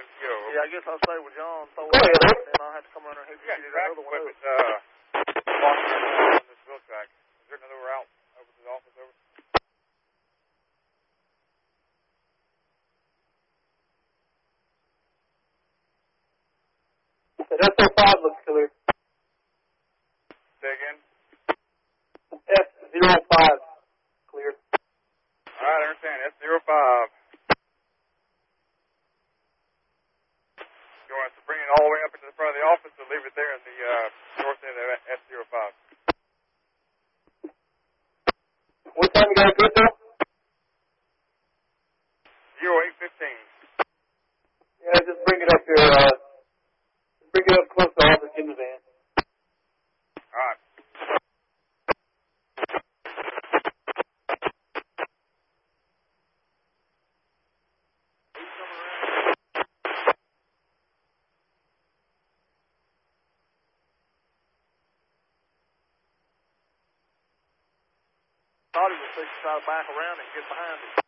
MTO. Yeah, I guess I'll stay with John. Throw Go it ahead, out, and then I'll have to come around and help you Yeah, get track another one equipment, up. walking around on this wheel track. Is there another route over to the office over? That SO5 looks clear. Say again? S05 clear. Alright, I understand. S05. You want us to bring it all the way up into the front of the office or leave it there in the north end of S05? What time you got good though? 0815. Yeah, just bring it up here. Bring it up close to the office in the van. Alright. Thought he was fixing to try to back around and get behind him.